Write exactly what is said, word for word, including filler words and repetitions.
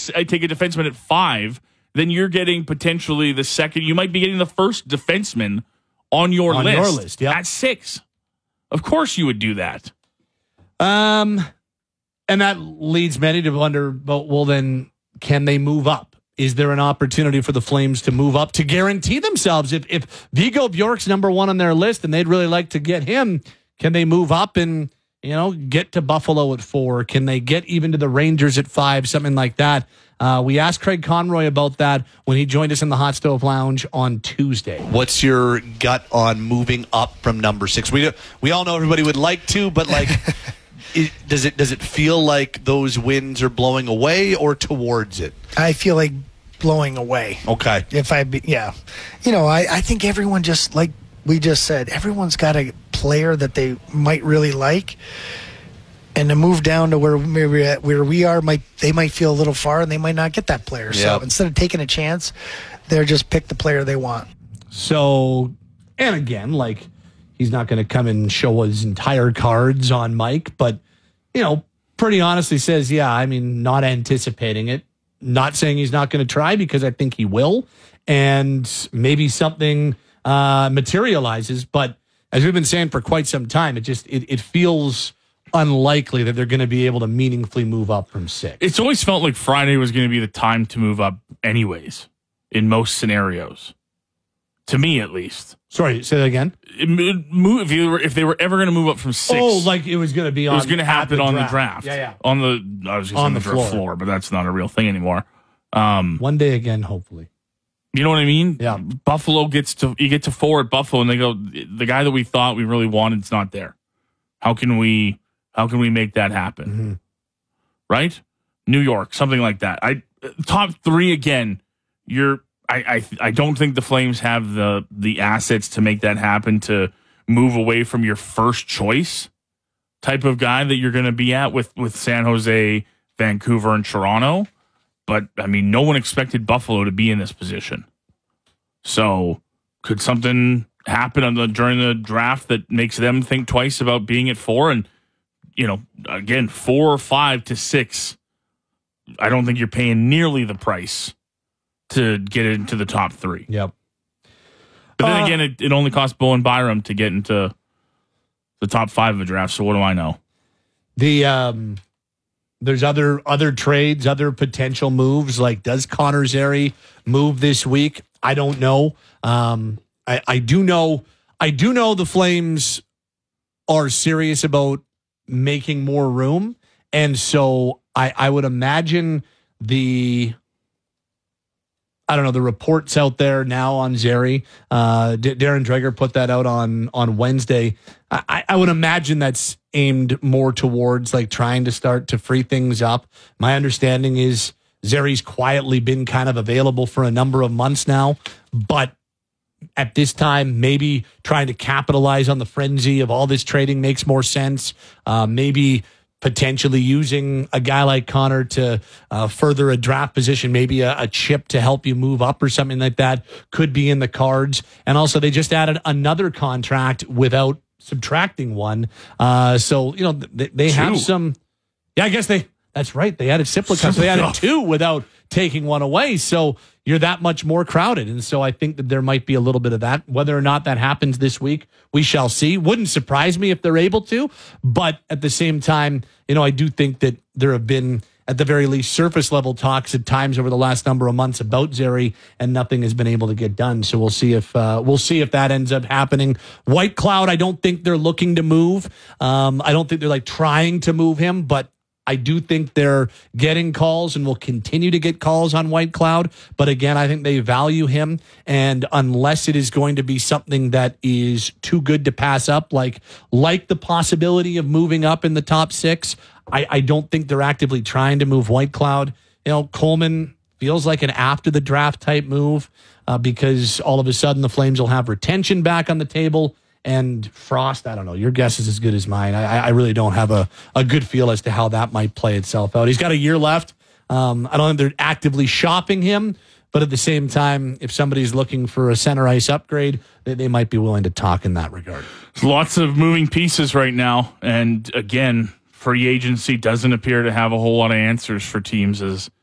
I take a defenseman at five, then you're getting potentially the second. You might be getting the first defenseman on your on list, your list yep. at six. Of course you would do that. Um, and that leads many to wonder, but well, then can they move up? Is there an opportunity for the Flames to move up to guarantee themselves? If if Viggo Bjork's number one on their list and they'd really like to get him, can they move up and, you know, get to Buffalo at four? Can they get even to the Rangers at five? Something like that. Uh, we asked Craig Conroy about that when he joined us in the Hot Stove Lounge on Tuesday. What's your gut on moving up from number six? We we all know everybody would like to, but like, it, does it does it feel like those wins are blowing away or towards it? I feel like blowing away. Okay. If I, be, yeah, you know, I, I think everyone just like we just said, everyone's got a player that they might really like. And to move down to where maybe at where we are, might they might feel a little far, and they might not get that player. So yep. instead of taking a chance, they're just pick the player they want. So, and again, like he's not going to come and show his entire cards on Mike, but you know, pretty honestly says, yeah, I mean, not anticipating it, not saying he's not going to try because I think he will, and maybe something uh, materializes. But as we've been saying for quite some time, it just it, it feels unlikely that they're going to be able to meaningfully move up from six. It's always felt like Friday was going to be the time to move up anyways, in most scenarios. To me, at least. Sorry, say that again? It, it, move, if, you were, if they were ever going to move up from six. Oh, like it was going to be on It was going to happen the on draft. the draft. Yeah, yeah. On the, I was on the, the floor. floor. floor, but that's not a real thing anymore. Um, One day again, hopefully. You know what I mean? Yeah. Buffalo gets to, you get to four at Buffalo, and they go, the guy that we thought we really wanted is not there. How can we... How can we make that happen? Mm-hmm. Right? New York, something like that. I top three again. You're. I. I. I don't think the Flames have the the assets to make that happen. To move away from your first choice type of guy that you're going to be at with with San Jose, Vancouver, and Toronto. But I mean, no one expected Buffalo to be in this position. So could something happen on the during the draft that makes them think twice about being at four? And you know, again, four or five to six, I don't think you're paying nearly the price to get into the top three. Yep. But then uh, again, it, it only cost Bowen Byram to get into the top five of the draft. So what do I know? The um, there's other other trades, other potential moves. Like, does Connor Zary move this week? I don't know. Um, I, I do know. I do know the Flames are serious about making more room. And so I, I would imagine the, I don't know, the reports out there now on Zary, uh, D- Darren Dreger put that out on, on Wednesday. I, I would imagine that's aimed more towards like trying to start to free things up. My understanding is Zary's quietly been kind of available for a number of months now, but at this time, maybe trying to capitalize on the frenzy of all this trading makes more sense. Uh, maybe potentially using a guy like Connor to uh, further a draft position, maybe a, a chip to help you move up or something like that could be in the cards. And also, they just added another contract without subtracting one. Uh, so, you know, they, they have some. Yeah, I guess they. That's right. They added Siplica. So they added two without taking one away. So you're that much more crowded. And so I think that there might be a little bit of that. Whether or not that happens this week, we shall see. Wouldn't surprise me if they're able to. But at the same time, you know, I do think that there have been, at the very least, surface level talks at times over the last number of months about Zary, and nothing has been able to get done. So we'll see if uh, we'll see if that ends up happening. White Cloud, I don't think they're looking to move. Um, I don't think they're like trying to move him, but I do think they're getting calls and will continue to get calls on White Cloud. But again, I think they value him. And unless it is going to be something that is too good to pass up, like like the possibility of moving up in the top six, I, I don't think they're actively trying to move White Cloud. You know, Coleman feels like an after the draft type move uh, because all of a sudden the Flames will have retention back on the table. And Frost, I don't know. Your guess is as good as mine. I, I really don't have a, a good feel as to how that might play itself out. He's got a year left. Um, I don't think they're actively shopping him, but at the same time, if somebody's looking for a center ice upgrade, they, they might be willing to talk in that regard. There's lots of moving pieces right now. And again, free agency doesn't appear to have a whole lot of answers for teams as